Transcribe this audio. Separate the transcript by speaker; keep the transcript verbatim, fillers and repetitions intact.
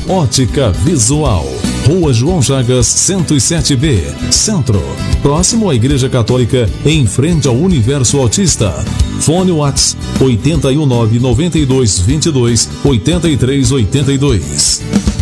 Speaker 1: Ótica Visual, Rua João Chagas, cento e sete B, Centro, próximo à Igreja Católica, em frente ao Universo Autista. Fone WhatsApp oito um nove, nove dois dois dois, oito três oito dois.